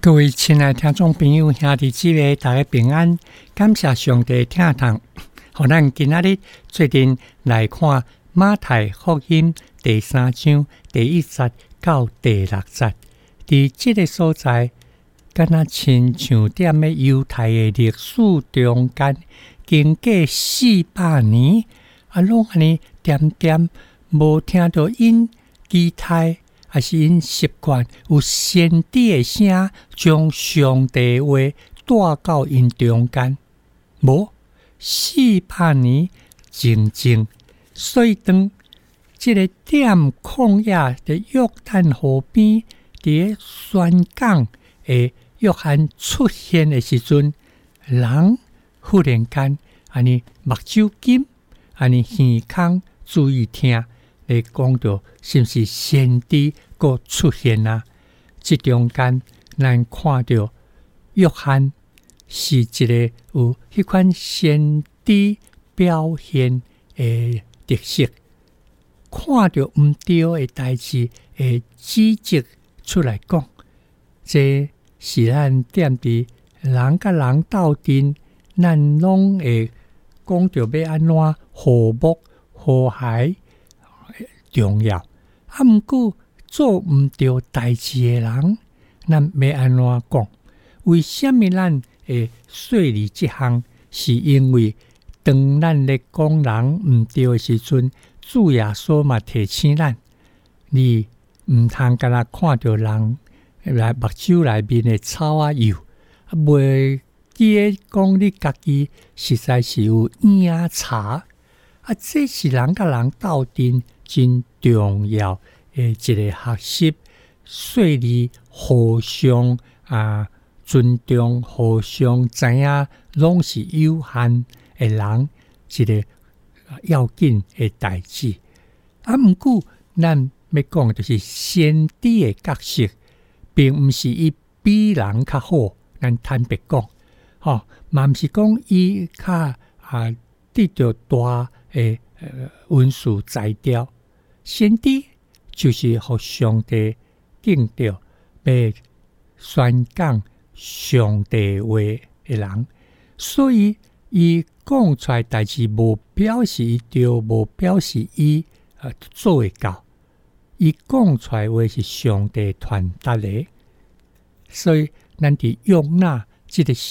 各位亲爱的听众朋友、兄弟姊妹，大家平安！感谢上帝听堂，让咱今仔日决定来看马太福音第3章第1节到第6节。伫这个所在，敢若亲像踮咧犹太的历史中间，经过400年，拢安尼点点无听到因期待。还是因习惯有先知的声，将上帝话带到因中间。无400年静静，所以当这个点旷野的约旦河边，伫个宣讲的约翰出现的时阵，人忽然间安尼目睭紧，安尼耳孔注意听。来讲到是不是先知个出现啊？这中间咱看到约翰是一个有迄款先知表现的特色，看到毋对的代志会指责出来讲，这是咱踮伫人甲人斗阵，咱拢会讲到要安怎和睦和谐。重要毋过做毋对代志的人，咱要安怎讲？为什么咱会说理这项？是因为当咱咧讲人毋对的时阵，主耶稣嘛提醒咱：你毋通干那看到人来目睭内面的草啊油，袂记讲你家己实在是有影茶这是人甲人斗阵真重要的一个学习，说理互相尊重，互相知影，拢是有限的人一个要紧的代志。毋过咱要讲就是先知的角色，并毋是伊比人较好，咱坦白讲，嘛毋是讲伊较得到大的文殊材料。先知就是互上帝敬着，要宣讲上帝话的人，所以伊讲出来代志，无表示伊对，无表示伊做会到。伊讲出来话是上帝传达的，所以咱伫用纳这个时